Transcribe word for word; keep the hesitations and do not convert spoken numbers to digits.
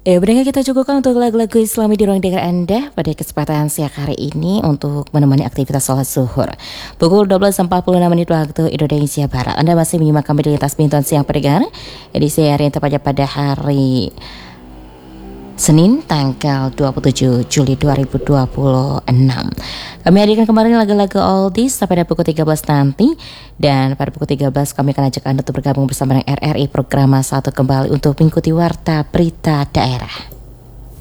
Ya, berdengar kita cukupkan untuk lagu-lagu Islami di ruang dengar Anda pada kesempatan siang hari ini untuk menemani aktivitas sholat zuhur. Pukul dua belas empat puluh enam menit waktu Indonesia Barat. Anda masih menyimak kami di lintas bintang siang pendengar. Edisi hari yang tepatnya pada hari Senin tanggal dua puluh tujuh Juli dua ribu dua puluh enam. Kami hadirkan kemarin lagu-lagu oldies sampai pada pukul tiga belas nanti. Dan pada pukul tiga belas kami akan ajak Anda untuk bergabung bersama dengan R R I Program satu kembali untuk mengikuti Warta Berita Daerah.